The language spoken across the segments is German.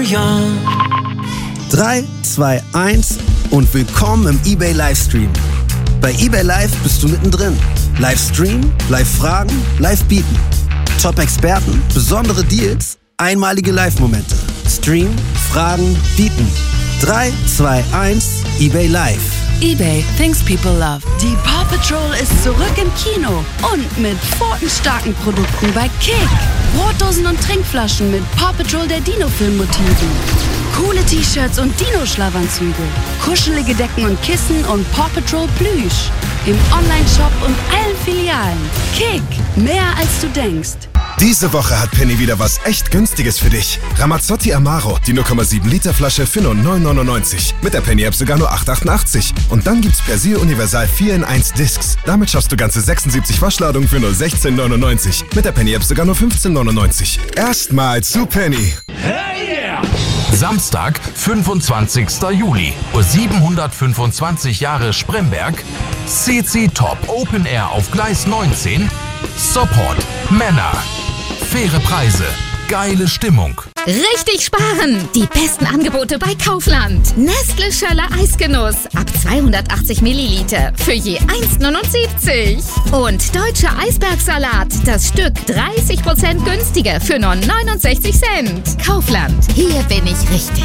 young. 3, 2, 1 und willkommen im eBay Livestream. Bei eBay Live bist du mittendrin. Livestream, Live-Fragen, Live-Bieten. Top-Experten, besondere Deals, einmalige Live-Momente. Stream, Fragen, Bieten. 3, 2, 1, eBay Live. eBay, things people love. Die Paw Patrol ist zurück im Kino und mit pfotenstarken Produkten bei Kick. Brotdosen und Trinkflaschen mit Paw Patrol der Dino-Film-Motiven. Coole T-Shirts und Dino-Schlafanzüge. Kuschelige Decken und Kissen und Paw Patrol Plüsch. Im Onlineshop und allen Filialen. Kick, mehr als du denkst. Diese Woche hat Penny wieder was echt Günstiges für dich. Ramazzotti Amaro, die 0,7 Liter Flasche für nur 9,99. Mit der Penny-App sogar nur 8,88. Und dann gibt's Persil Universal 4 in 1 Discs. Damit schaffst du ganze 76 Waschladungen für nur 16,99. Mit der Penny-App sogar nur 15,99. Erstmal zu Penny. Hey yeah! Samstag, 25. Juli, 725 Jahre Spremberg, CC Top Open Air auf Gleis 19, Support, Männer, faire Preise, geile Stimmung. Richtig sparen! Die besten Angebote bei Kaufland. Nestle Schöller Eisgenuss ab 280 Milliliter für je 1,79. Und Deutscher Eisbergsalat, das Stück 30% günstiger für nur 69 Cent. Kaufland, hier bin ich richtig.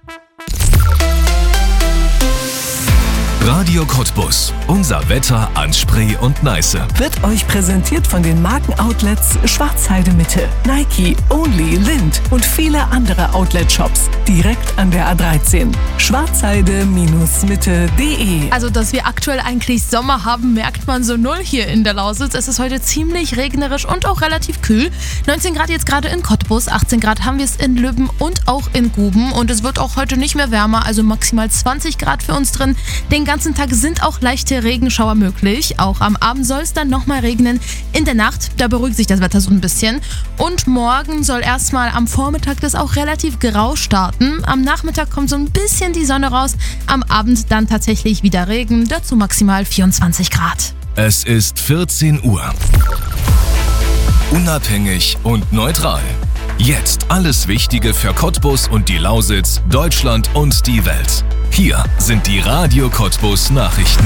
Radio Cottbus. Unser Wetter an Spree und Neiße. Wird euch präsentiert von den Markenoutlets Schwarzheide Mitte, Nike, Only, Lind und viele andere Outlet-Shops. Direkt an der A13. Schwarzheide-mitte.de. Also, dass wir aktuell eigentlich Sommer haben, merkt man so null hier in der Lausitz. Es ist heute ziemlich regnerisch und auch relativ kühl. 19 Grad jetzt gerade in Cottbus, 18 Grad haben wir es in Lübben und auch in Guben. Und es wird auch heute nicht mehr wärmer, also maximal 20 Grad für uns drin. Den ganzen Tag sind auch leichte Regenschauer möglich. Auch am Abend soll es dann nochmal regnen. In der Nacht, da beruhigt sich das Wetter so ein bisschen. Und morgen soll erstmal am Vormittag das auch relativ grau starten. Am Nachmittag kommt so ein bisschen die Sonne raus. Am Abend dann tatsächlich wieder Regen. Dazu maximal 24 Grad. Es ist 14 Uhr. Unabhängig und neutral. Jetzt alles Wichtige für Cottbus und die Lausitz, Deutschland und die Welt. Hier sind die Radio Cottbus Nachrichten.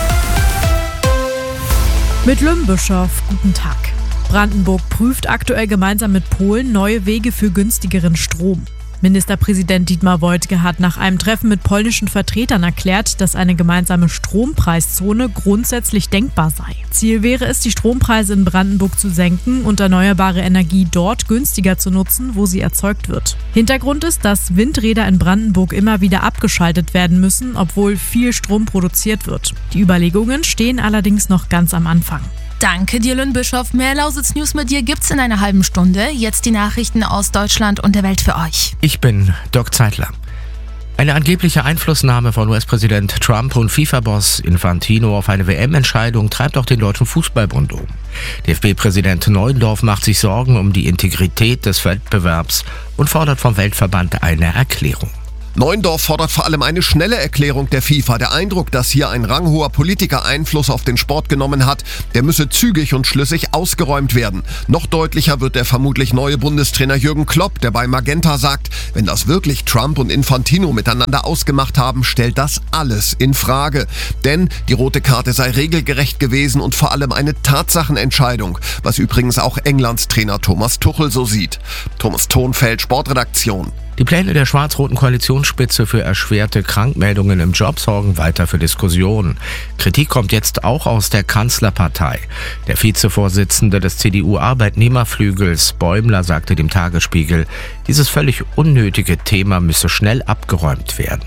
Mit Lümbischow, guten Tag. Brandenburg prüft aktuell gemeinsam mit Polen neue Wege für günstigeren Strom. Ministerpräsident Dietmar Woidke hat nach einem Treffen mit polnischen Vertretern erklärt, dass eine gemeinsame Strompreiszone grundsätzlich denkbar sei. Ziel wäre es, die Strompreise in Brandenburg zu senken und erneuerbare Energie dort günstiger zu nutzen, wo sie erzeugt wird. Hintergrund ist, dass Windräder in Brandenburg immer wieder abgeschaltet werden müssen, obwohl viel Strom produziert wird. Die Überlegungen stehen allerdings noch ganz am Anfang. Danke dir, Lynn Bischof. Mehr Lausitz-News mit dir gibt's in einer halben Stunde. Jetzt die Nachrichten aus Deutschland und der Welt für euch. Ich bin Doc Zeitler. Eine angebliche Einflussnahme von US-Präsident Trump und FIFA-Boss Infantino auf eine WM-Entscheidung treibt auch den Deutschen Fußballbund um. DFB-Präsident Neuendorf macht sich Sorgen um die Integrität des Wettbewerbs und fordert vom Weltverband eine Erklärung. Neuendorf fordert vor allem eine schnelle Erklärung der FIFA. Der Eindruck, dass hier ein ranghoher Politiker Einfluss auf den Sport genommen hat, der müsse zügig und schlüssig ausgeräumt werden. Noch deutlicher wird der vermutlich neue Bundestrainer Jürgen Klopp, der bei Magenta sagt, wenn das wirklich Trump und Infantino miteinander ausgemacht haben, stellt das alles in Frage. Denn die rote Karte sei regelgerecht gewesen und vor allem eine Tatsachenentscheidung, was übrigens auch Englands Trainer Thomas Tuchel so sieht. Thomas Thonfeld, Sportredaktion. Die Pläne der schwarz-roten Koalitionsspitze für erschwerte Krankmeldungen im Job sorgen weiter für Diskussionen. Kritik kommt jetzt auch aus der Kanzlerpartei. Der Vizevorsitzende des CDU-Arbeitnehmerflügels, Bäumler, sagte dem Tagesspiegel, dieses völlig unnötige Thema müsse schnell abgeräumt werden.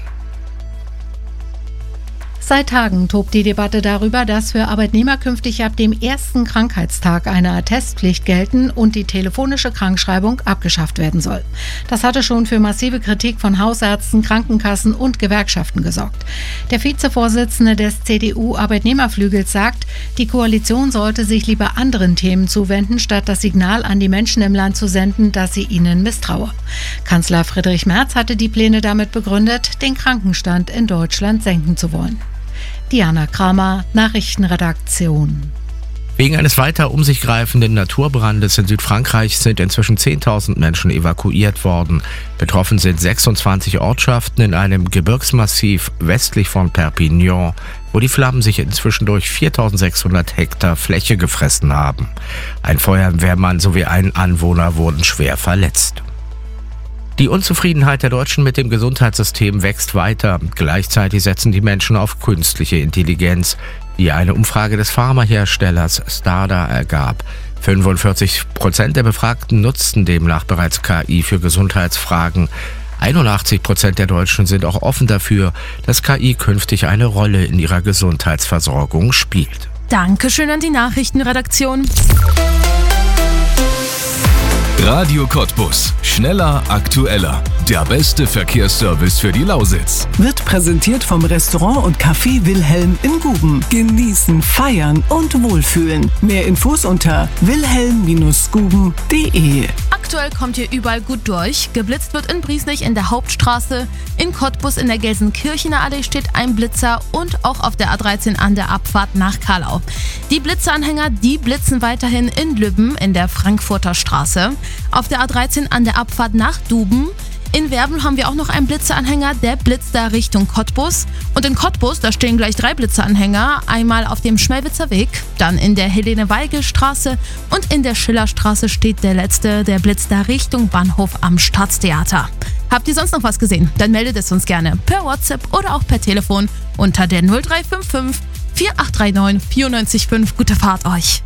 Seit Tagen tobt die Debatte darüber, dass für Arbeitnehmer künftig ab dem ersten Krankheitstag eine Attestpflicht gelten und die telefonische Krankschreibung abgeschafft werden soll. Das hatte schon für massive Kritik von Hausärzten, Krankenkassen und Gewerkschaften gesorgt. Der Vizevorsitzende des CDU-Arbeitnehmerflügels sagt, die Koalition sollte sich lieber anderen Themen zuwenden, statt das Signal an die Menschen im Land zu senden, dass sie ihnen misstraue. Kanzler Friedrich Merz hatte die Pläne damit begründet, den Krankenstand in Deutschland senken zu wollen. Diana Kramer, Nachrichtenredaktion. Wegen eines weiter um sich greifenden Naturbrandes in Südfrankreich sind inzwischen 10.000 Menschen evakuiert worden. Betroffen sind 26 Ortschaften in einem Gebirgsmassiv westlich von Perpignan, wo die Flammen sich inzwischen durch 4.600 Hektar Fläche gefressen haben. Ein Feuerwehrmann sowie ein Anwohner wurden schwer verletzt. Die Unzufriedenheit der Deutschen mit dem Gesundheitssystem wächst weiter. Gleichzeitig setzen die Menschen auf künstliche Intelligenz, wie eine Umfrage des Pharmaherstellers Stada ergab. 45% der Befragten nutzten demnach bereits KI für Gesundheitsfragen. 81% der Deutschen sind auch offen dafür, dass KI künftig eine Rolle in ihrer Gesundheitsversorgung spielt. Dankeschön an die Nachrichtenredaktion. Radio Cottbus. Schneller, aktueller. Der beste Verkehrsservice für die Lausitz. Wird präsentiert vom Restaurant und Café Wilhelm in Guben. Genießen, feiern und wohlfühlen. Mehr Infos unter wilhelm-guben.de. Aktuell kommt ihr überall gut durch. Geblitzt wird in Briesnich in der Hauptstraße. In Cottbus in der Gelsenkirchener Allee steht ein Blitzer und auch auf der A13 an der Abfahrt nach Karlau. Die Blitzeranhänger, die blitzen weiterhin in Lübben in der Frankfurter Straße. Auf der A13 an der Abfahrt nach Duben. In Werbel haben wir auch noch einen Blitzeranhänger, der blitzt da Richtung Cottbus. Und in Cottbus, da stehen gleich 3 Blitzeranhänger. Einmal auf dem Schmelwitzer Weg, dann in der Helene-Weigel-Straße und in der Schillerstraße steht der letzte, der blitzt da Richtung Bahnhof am Staatstheater. Habt ihr sonst noch was gesehen? Dann meldet es uns gerne per WhatsApp oder auch per Telefon unter der 0355 4839 945. Gute Fahrt euch!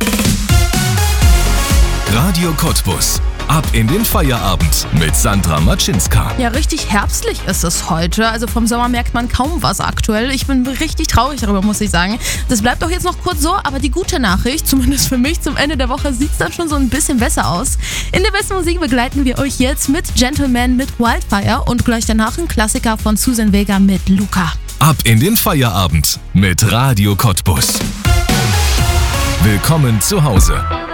Radio Cottbus. Ab in den Feierabend mit Sandra Matschinska. Ja, richtig herbstlich ist es heute. Also vom Sommer merkt man kaum was aktuell. Ich bin richtig traurig darüber, muss ich sagen. Das bleibt auch jetzt noch kurz so, aber die gute Nachricht, zumindest für mich, zum Ende der Woche sieht es dann schon so ein bisschen besser aus. In der besten Musik begleiten wir euch jetzt mit Gentleman mit Wildfire und gleich danach ein Klassiker von Susan Vega mit Luca. Ab in den Feierabend mit Radio Cottbus. Willkommen zu Hause.